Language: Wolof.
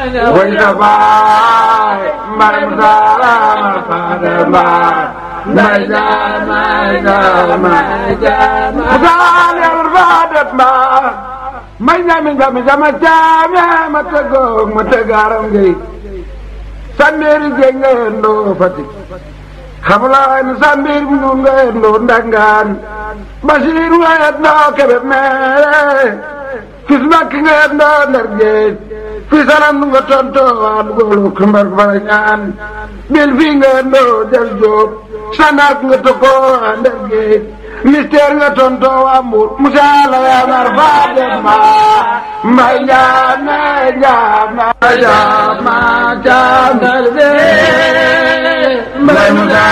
وإذا باي مرمزارا مرفادما may ñami ngami sama jaame ma tëggoog ma tëggaaram ngay sàmmeeri géej nga yendoo Fatick xamulaay ni sàmmeeri bu ñu nga yendoo Ndangaan Basiiru nga yendoo Kébémer fis Mbàkke nga yendoo Ndar géej fi sanan nga tontoo waa dugoolu kumbar fara ñaan bil fii nga yendoo Jal Jóob sanaat nga tokkoo waa Ndar géej mystère nga tontoo waa Mbuur Musaa la yaa mar faa dem ma mbay jaame jaama jaama jaama mbay Musaa